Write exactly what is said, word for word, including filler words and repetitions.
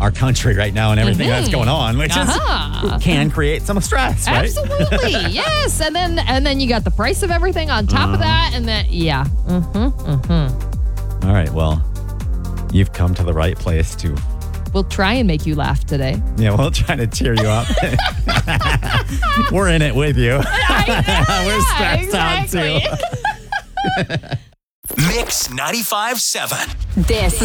our country right now and everything mm-hmm. that's going on, which uh-huh. is can create some stress, right? Absolutely, yes. And then and then you got the price of everything on top uh-huh. of that, and then yeah. Mm-hmm. Mm-hmm. All right, well, you've come to the right place to. We'll try and make you laugh today. Yeah, we'll try to cheer you up. We're in it with you. I know, We're yeah, stressed exactly. out too. Mix ninety-five point seven. This